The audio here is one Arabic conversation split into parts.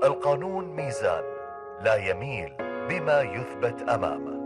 القانون ميزان لا يميل بما يثبت أمامه.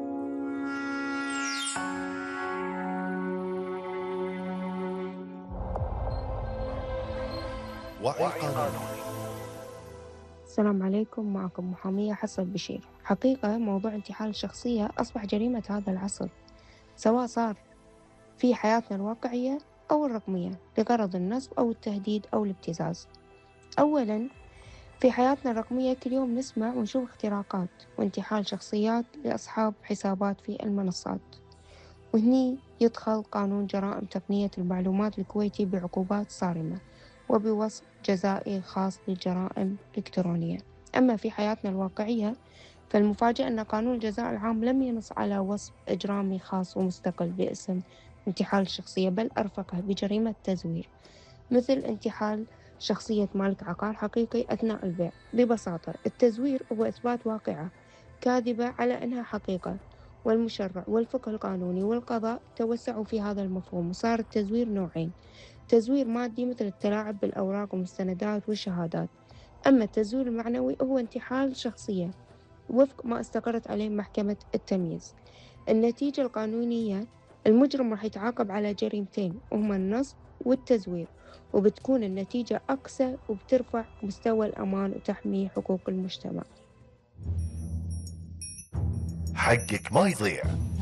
وعي قانوني. السلام عليكم، معكم محامية حصة البشير. حقيقة موضوع انتحال الشخصية أصبح جريمة هذا العصر، سواء صار في حياتنا الواقعية أو الرقمية لغرض النصب أو التهديد أو الابتزاز. أولاً، في حياتنا الرقمية كل يوم نسمع ونشوف اختراقات وانتحال شخصيات لأصحاب حسابات في المنصات، وهني يدخل قانون جرائم تقنية المعلومات الكويتي بعقوبات صارمة وبوصف جزائي خاص للجرائم الإلكترونية. أما في حياتنا الواقعية فالمفاجأة أن قانون الجزاء العام لم ينص على وصف إجرامي خاص ومستقل باسم انتحال الشخصية، بل أرفقه بجريمة تزوير، مثل انتحال شخصية مالك عقار حقيقي أثناء البيع. ببساطة التزوير هو إثبات واقعة كاذبة على أنها حقيقة، والمشرع والفقه القانوني والقضاء توسعوا في هذا المفهوم، وصار التزوير نوعين: تزوير مادي مثل التلاعب بالأوراق والمستندات والشهادات، أما التزوير المعنوي هو انتحال شخصية وفق ما استقرت عليه محكمة التمييز. النتيجة القانونية: المجرم راح يتعاقب على جريمتين وهما النصب والتزوير، وبتكون النتيجة أقسى وبترفع مستوى الأمان وتحمي حقوق المجتمع. حقك ما يضيع.